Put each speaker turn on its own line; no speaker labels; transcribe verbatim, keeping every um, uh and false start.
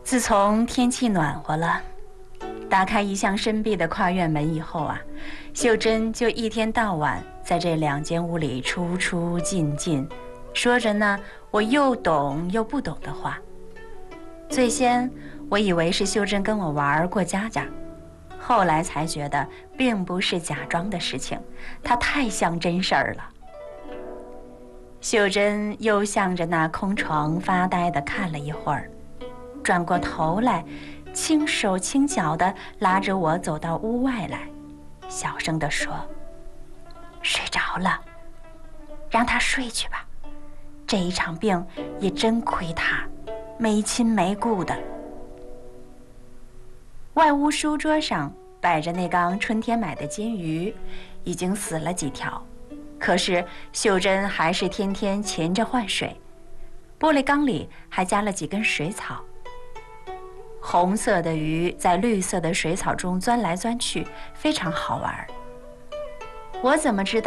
自从天气暖和了，打开一向深闭的跨院门以后啊，秀珍就一天到晚在这两间屋里出出进进，说着呢我又懂又不懂的话。最先我以为是秀珍跟我玩过家家，后来才觉得并不是假装的事情，它太像真事儿了。秀珍又向着那空床发呆地看了一会儿，转过头来，轻手轻脚地拉着我走到屋外来，小声地说：“睡着了，让他睡去吧。这一场病也真亏他，没亲没故的。”外屋书桌上摆着那缸春天买的金鱼，已经死了几条，可是秀珍还是天天勤着换水。玻璃缸里还加了几根水草，红色的鱼在绿色的水草中钻来钻去，非常好玩。我怎么知道